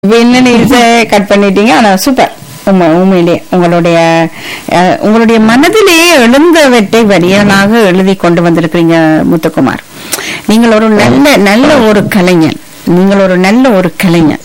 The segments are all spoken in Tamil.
என்ன நீல்ஸ கட் பண்ணிட்டீங்க. ஆனா சூப்பர். உண்மையிலே உங்களுடைய மனதிலே எழுந்தவற்றை வடிவனாக எழுதி கொண்டு வந்திருக்கிறீங்க முத்துக்குமார். நீங்கள் ஒரு நல்ல ஒரு கலைஞன். நீங்கள் ஒரு நல்ல ஒரு கலைஞன்.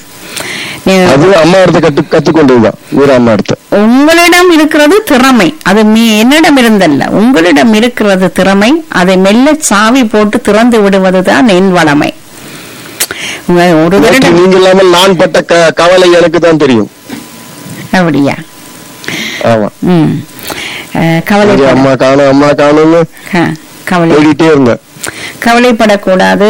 உங்களிடம் இருக்கிறது திறமை. அது என்னிடம் இருந்தல்ல, உங்களிடம் இருக்கிறது திறமை. அதை மெல்ல சாவி போட்டு திறந்து விடுவதுதான் என் வளமை. ஒரு நீங்க இல்லாமல் நான் பட்ட கவலை எனக்கு தான் தெரியும். அப்படியா? கவலை அம்மா காணும் அம்மா காணும்னு கவலைட்டே இருந்தேன். கவலைப்படக்கூடாது.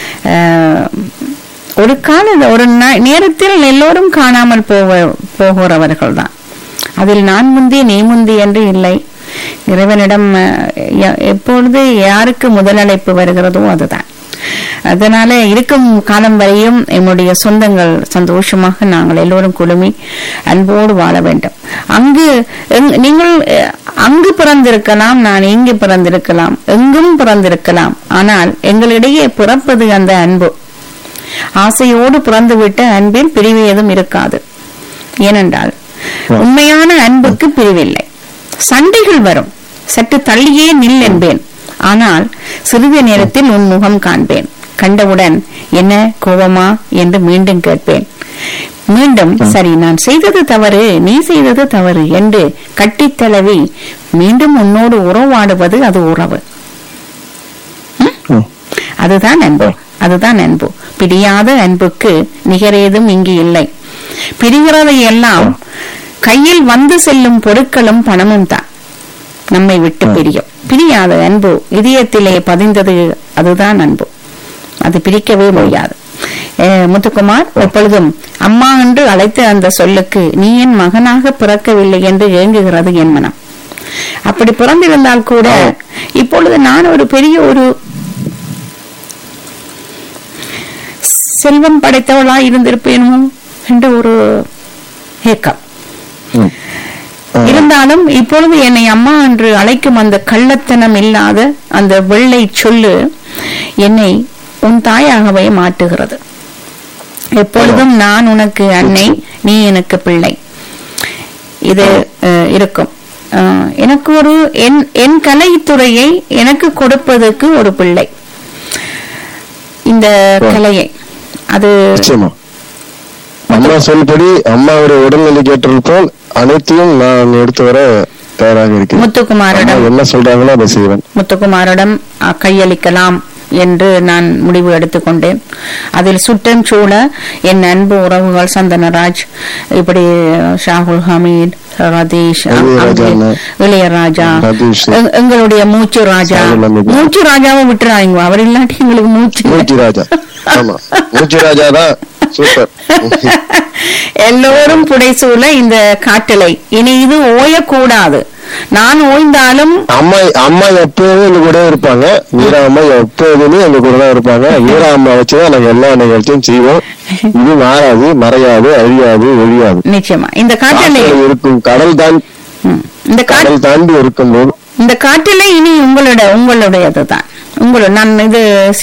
ஒரு ஒரு நேரத்தில் எல்லோரும் காணாமல் போகிறவர்கள் தான். அதில் நான் முந்தி நீ முந்தி என்று இல்லை. இறைவனிடம் எப்பொழுது யாருக்கு முதல் அழைப்பு வருகிறதோ அதுதான். அதனால இருக்கும் காலம் வரையும் என்னுடைய சொந்தங்கள் சந்தோஷமாக நாங்கள் எல்லோரும் குழுமி அன்போடு வாழ வேண்டும். நீங்கள் அங்கு பிறந்திருக்கலாம், நான் இங்கு பிறந்திருக்கலாம், எங்கும் பிறந்திருக்கலாம். ஆனால் எங்களிடையே பிறப்பது அந்த அன்பு. ஆசையோடு பிறந்துவிட்ட அன்பில் பிரிவு ஏதும் இருக்காது. ஏனென்றால் உண்மையான அன்புக்கு பிரிவில்லை. சண்டைகள் வரும், சற்று தள்ளியே நில் என்பேன். ஆனால் சிறிது நேரத்தில் உன் முகம் காண்பேன். கண்டவுடன் என்ன கோபமா என்று மீண்டும் கேட்பேன். மீண்டும் சரி, நான் செய்தது தவறு, நீ செய்தது தவறு என்று கட்டித்தளவி மீண்டும் உன்னோடு உறவாடுவது அது உறவு. அதுதான் அன்பு. அதுதான் அன்பு. பிரியாத அன்புக்கு நிகரேதும் இங்கு இல்லை. பிரிகிறதை எல்லாம் கையில் வந்து செல்லும் பொருட்களும் பணமும் தான் நம்மை விட்டு பிரியும். பிரியாத அன்பு இதயத்திலே பதிந்தது. அதுதான் அன்பு. அது பிரிக்கவே முடியாது. முத்துக்குமார் எப்பொழுதும் அம்மா என்று அழைத்த அந்த சொல்லுக்கு நீ என் மகனாக பிறக்கவில்லை என்று ஏங்குகிறது என் மனம். அப்படி பிறந்திருந்தால் கூட இப்பொழுது நான் ஒரு பெரிய ஒரு செல்வம் படைத்தவளா இருந்திருப்பேனோ என்ற ஒரு ஏக்கம் இருந்தாலும் இப்பொழுது என்னை அம்மா என்று அழைக்கும் அந்த கள்ளத்தனம் இல்லாத அந்த வெள்ளை சொல்லு என்னை உன் தாயாகவே மாற்றுகிறது. எப்பொழுதும் நான் உனக்கு அன்னை, நீ எனக்கு பிள்ளை. இது இருக்கும். எனக்கு ஒரு என் கலைத்துறையை எனக்கு கொடுப்பதற்கு ஒரு பிள்ளை. இந்த கலையை அது அம்மா சொல்படி அம்மாவுடைய உடல்நிலை கேட்டிருப்போம். அனைத்தையும் நான் எடுத்து வர தயாராக இருக்கிறேன். முத்துக்குமாரிடம் என்ன சொல்றாங்களோ அதை செய்வேன். முத்துக்குமாரிடம் கையளிக்கலாம் என்று நான் முடிவு எடுத்துக்கொண்டேன். அதில் சுட்டம் சூழ என் அன்பு உறவுகள் சந்தனராஜ், இப்படி ஷாகுல் ஹமீத், ரதீஷ், இளையராஜா, எங்களுடைய மூச்சு ராஜா. மூச்சு ராஜாவை விட்டுறாங்க. அவர் இல்லாட்டி எங்களுக்கு மூச்சு ராஜா. மூச்சு ராஜா தான் சூப்பர். எல்லோரும் புடைசூழ இந்த காட்டலை இனி இது ஓயக்கூடாது. நான் ஓய்ந்தாலும் அம்மா எப்போதும் எங்க கூட இருப்பாங்க. மீரா அம்மா எப்போதுமே எங்க கூட தான் இருப்பாங்க. மீரா அம்மா வச்சுதான் நாங்க எல்லா நிகழ்ச்சியும் செய்வோம். இது மாறாது, மறையாது, அழியாது, ஒழியாது. நிச்சயமா இந்த காட்டலை இருக்கும். கடல் தாண்டி இருக்கும் போது இந்த காட்டிலே இனி உங்களுடையதுதான். நான் இது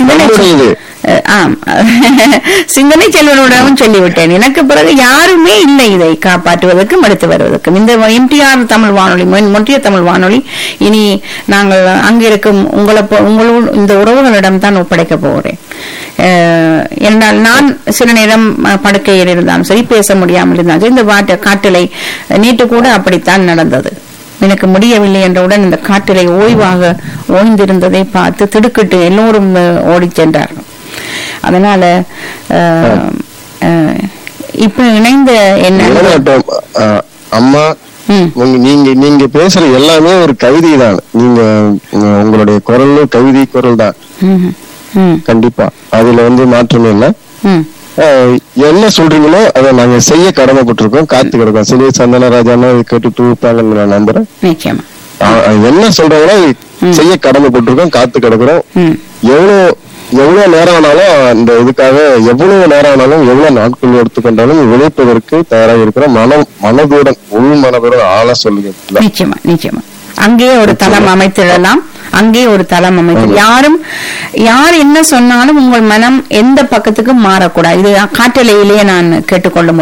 சிந்தனை செல்வனோடவும் சொல்லிவிட்டேன். எனக்கு பிறகு யாருமே இல்லை இதை காப்பாற்றுவதற்கும் எடுத்து வருவதற்கும். இந்த எம்டிஆர் தமிழ் வானொலி, ஒன்றிய தமிழ் வானொலி இனி நாங்கள் அங்கிருக்கும் உங்களோட இந்த உறவுகளிடம் தான் ஒப்படைக்க போகிறேன். என்றால் நான் சில நேரம் படுக்கையில் இருந்தாலும் சரி, பேச முடியாமல் இருந்தாலும் சரி, இந்த காட்டிலை நேற்று கூட அப்படித்தான் நடந்தது. எனக்கு முடியவில்லை என்றவுடன் இந்த காட்டிலை ஓய்ந்திருந்ததை பார்த்து திடுக்கிட்டு எல்லோரும் ஓடி சென்றார்கள். அதனால இப்ப இணைந்த என்ன அம்மா, நீங்க பேசுற எல்லாமே ஒரு கவிதை தான். நீங்க உங்களுடைய குரல் கவிதை குரல் தான். கண்டிப்பா அதுல மாற்றமே இல்லை. என்ன சொல்றீங்களோ அதை நாங்க செய்ய கடமைப்பட்டிருக்கோம். காத்து கிடக்கோம். சிறிய சந்தனராஜானா கேட்டுட்டு இருப்பாங்கன்னு நான் நம்புறேன். என்ன சொல்றாங்களோ செய்ய கடமைப்பட்டிருக்கோம். காத்து கிடக்குறோம். எவ்வளவு நேரம் ஆனாலும் அந்த இதுக்காக எவ்வளவு நேரம் ஆனாலும் எவ்வளவு நாட்கள் எடுத்துக்கொண்டாலும் உழைப்பதற்கு தயாராக இருக்கிறோம். மனதுடன் உள் மனதுடன் ஆள சொல்லுங்க. நிச்சயமா நிச்சயமா அங்கே ஒரு தளம் அமைத்திடலாம். அங்கே ஒரு தளம் அமைத்து யார் என்ன சொன்னாலும் உங்கள் மனம் எந்த பக்கத்துக்கும் மாறக்கூடாது. இது காற்றலையிலேயே நான் கேட்டுக்கொள்ள